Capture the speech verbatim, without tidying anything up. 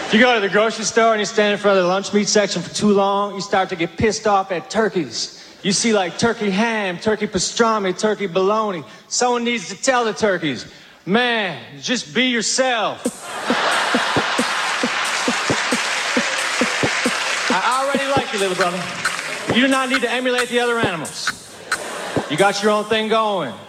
You go to the grocery store and you stand in front of the lunch meat section for too long, you start to get pissed off at turkeys. You see like turkey ham, turkey pastrami, turkey bologna. Someone needs to tell the turkeys, man, just be yourself. I already like you, little brother. You do not need to emulate the other animals. You got your own thing going.